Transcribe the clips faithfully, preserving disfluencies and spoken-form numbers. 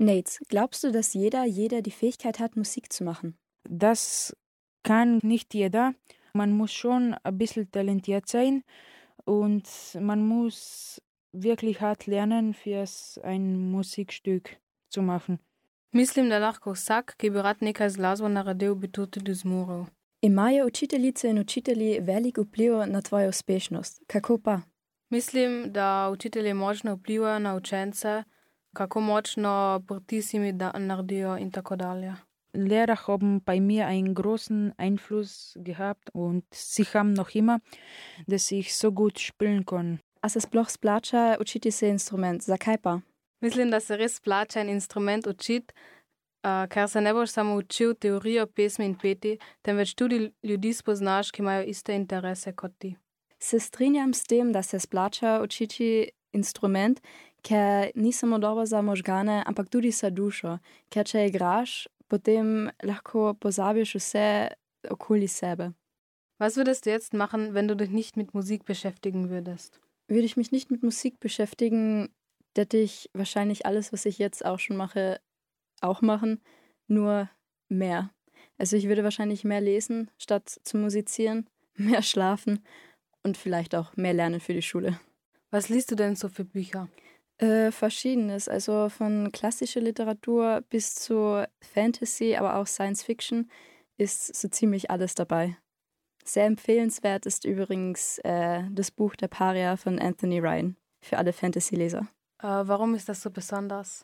Nate, glaubst du, dass jeder, jeder die Fähigkeit hat, Musik zu machen? Das kann nicht jeder. Man muss schon ein bisschen talentiert sein und man muss wirklich hart lernen, für ein Musikstück zu machen. Mislim, da lahko vsak, ki bi rad nekaj z glasbo naredil, bi to tudi zmogel. Imajo učiteljice in učitelji velik vpliv na tvojo uspešnost. Kako pa? Mislim, da učitelji močno vplivajo na učence, kako močno pritisk jim da naredijo in tako dalje. Lehrer haben bei mir einen großen Einfluss gehabt und sie haben noch immer, dass ich so gut spielen kann. A se sploh splača učiti se instrument? Zakaj pa? Mislim, da se res splača en instrument učiti, uh, ker se ne boš samo učil teorijo, pesmi in peti, temveč tudi ljudi spoznaš, ki imajo iste interese kot ti. Se strinjam s tem, da se splača učiti instrument, ker ni samo dobro za možgane, ampak tudi za dušo. Ker če igraš, potem lahko pozabiš vse okoli sebe. Was würdest du jetzt machen, wenn du dich nicht mit Musik beschäftigen würdest? Würde ich mich nicht mit Musik beschäftigen, hätte ich wahrscheinlich alles, was ich jetzt auch schon mache, auch machen, nur mehr. Also ich würde wahrscheinlich mehr lesen, statt zu musizieren, mehr schlafen und vielleicht auch mehr lernen für die Schule. Was liest du denn so für Bücher? Äh, verschiedenes, also von klassischer Literatur bis zu Fantasy, aber auch Science Fiction ist so ziemlich alles dabei. Sehr empfehlenswert ist übrigens äh, das Buch Der Paria von Anthony Ryan für alle Fantasy-Leser. Äh, warum ist das so besonders?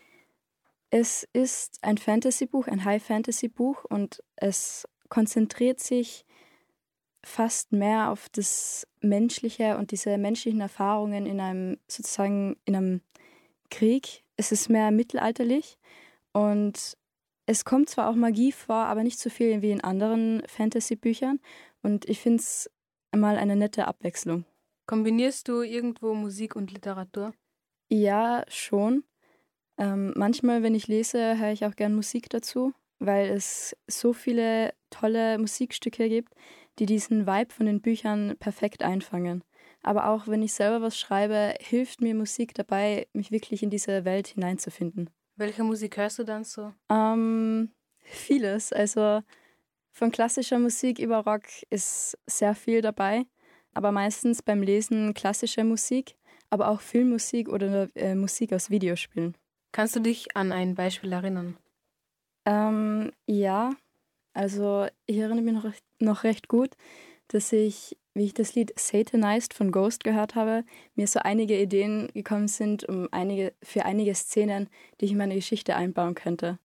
Es ist ein Fantasy-Buch, ein High-Fantasy-Buch und es konzentriert sich fast mehr auf das Menschliche und diese menschlichen Erfahrungen in einem sozusagen in einem Krieg. Es ist mehr mittelalterlich und es kommt zwar auch Magie vor, aber nicht so viel wie in anderen Fantasy-Büchern und ich finde es mal eine nette Abwechslung. Kombinierst du irgendwo Musik und Literatur? Ja, schon. Ähm, manchmal, wenn ich lese, höre ich auch gern Musik dazu, weil es so viele tolle Musikstücke gibt, die diesen Vibe von den Büchern perfekt einfangen. Aber auch wenn ich selber was schreibe, hilft mir Musik dabei, mich wirklich in diese Welt hineinzufinden. Welche Musik hörst du dann so? Ähm, vieles. Also von klassischer Musik über Rock ist sehr viel dabei, aber meistens beim Lesen klassische Musik, aber auch Filmmusik oder äh, Musik aus Videospielen. Kannst du dich an ein Beispiel erinnern? Ähm, ja, also ich erinnere mich noch, noch recht gut, dass ich, wie ich das Lied Satanized von Ghost gehört habe, mir so einige Ideen gekommen sind, um einige, für einige Szenen, die ich in meine Geschichte einbauen könnte.